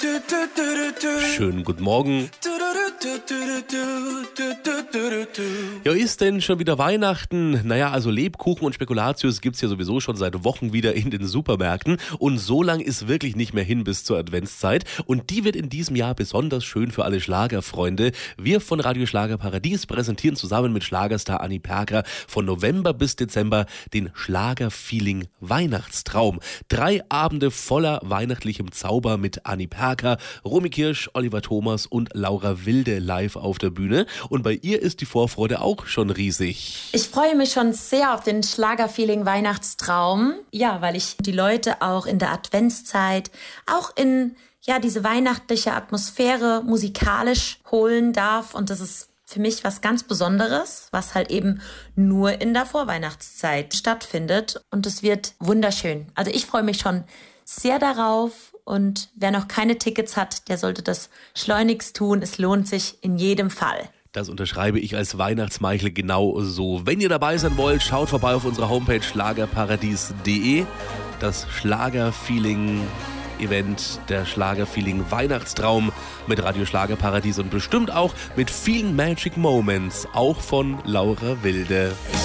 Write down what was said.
Schönen guten Morgen. Ja, ist denn schon wieder Weihnachten? Naja, also Lebkuchen und Spekulatius gibt's ja sowieso schon seit Wochen wieder in den Supermärkten. Und so lang ist wirklich nicht mehr hin bis zur Adventszeit. Und die wird in diesem Jahr besonders schön für alle Schlagerfreunde. Wir von Radio Schlagerparadies präsentieren zusammen mit Schlagerstar Anni Perker von November bis Dezember den Schlagerfeeling Weihnachtstraum. 3 Abende voller weihnachtlichem Zauber mit Anni Perker, Romy Kirsch, Oliver Thomas und Laura Wilde live auf der Bühne. Und bei ihr ist die Vorfreude auch schon riesig. Ich freue mich schon sehr auf den Schlagerfeeling Weihnachtstraum. Ja, weil ich die Leute auch in der Adventszeit, auch in diese weihnachtliche Atmosphäre musikalisch holen darf. Und das ist für mich was ganz Besonderes, was halt eben nur in der Vorweihnachtszeit stattfindet. Und es wird wunderschön. Also ich freue mich schon sehr darauf. Und wer noch keine Tickets hat, der sollte das schleunigst tun. Es lohnt sich in jedem Fall. Das unterschreibe ich als Weihnachtsmeichel genau so. Wenn ihr dabei sein wollt, schaut vorbei auf unserer Homepage schlagerparadies.de. Das Schlagerfeeling-Event, der Schlagerfeeling-Weihnachtstraum mit Radio Schlagerparadies und bestimmt auch mit vielen Magic Moments, auch von Laura Wilde.